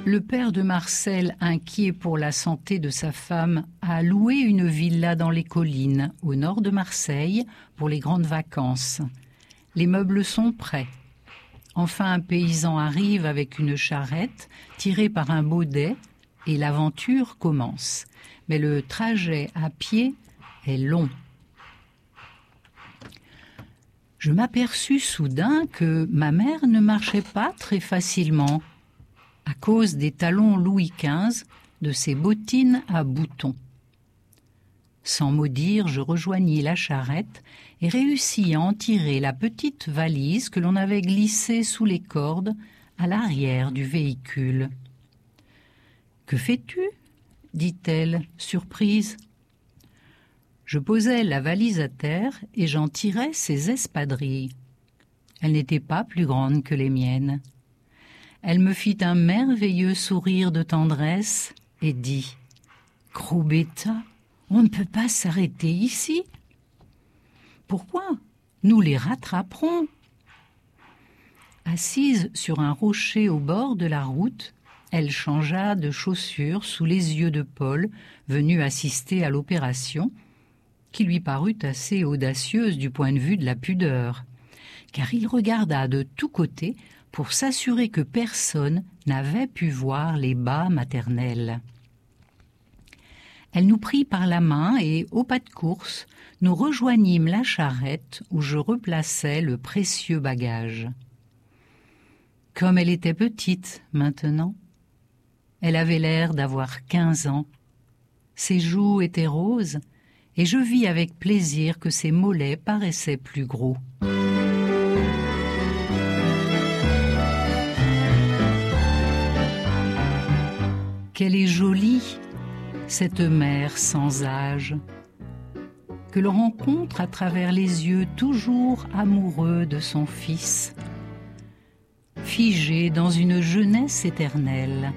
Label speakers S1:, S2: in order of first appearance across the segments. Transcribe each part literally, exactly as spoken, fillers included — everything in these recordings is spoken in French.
S1: Le père de Marcel, inquiet pour la santé de sa femme, a loué une villa dans les collines, au nord de Marseille, pour les grandes vacances. Les meubles sont prêts. Enfin, un paysan arrive avec une charrette, tirée par un baudet, et l'aventure commence. Mais le trajet à pied est long. Je m'aperçus soudain que ma mère ne marchait pas très facilement, à cause des talons Louis quinze de ses bottines à boutons. Sans mot dire, je rejoignis la charrette et réussis à en tirer la petite valise que l'on avait glissée sous les cordes à l'arrière du véhicule. « Que fais-tu » dit-elle, surprise. Je posai la valise à terre et j'en tirai ses espadrilles. Elles n'étaient pas plus grandes que les miennes. Elle me fit un merveilleux sourire de tendresse et dit « Croubetta, on ne peut pas s'arrêter ici. »« Pourquoi ? Nous les rattraperons. » Assise sur un rocher au bord de la route, elle changea de chaussures sous les yeux de Paul, venu assister à l'opération, qui lui parut assez audacieuse du point de vue de la pudeur, car il regarda de tous côtés pour s'assurer que personne n'avait pu voir les bas maternels. Elle nous prit par la main et, au pas de course, nous rejoignîmes la charrette où je replaçais le précieux bagage. Comme elle était petite maintenant, elle avait l'air d'avoir quinze ans. Ses joues étaient roses et je vis avec plaisir que ses mollets paraissaient plus gros. Qu'elle est jolie, cette mère sans âge, que l'on rencontre à travers les yeux toujours amoureux de son fils, figé dans une jeunesse éternelle.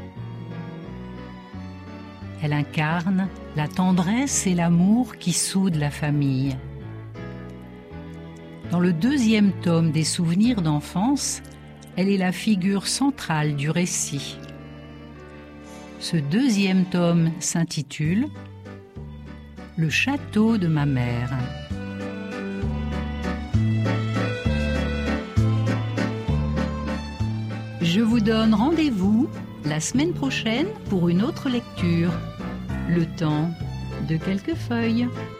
S1: Elle incarne la tendresse et l'amour qui soudent la famille. Dans le deuxième tome des souvenirs d'enfance, elle est la figure centrale du récit. Ce deuxième tome s'intitule « Le château de ma mère ». Je vous donne rendez-vous la semaine prochaine pour une autre lecture. Le temps de quelques feuilles.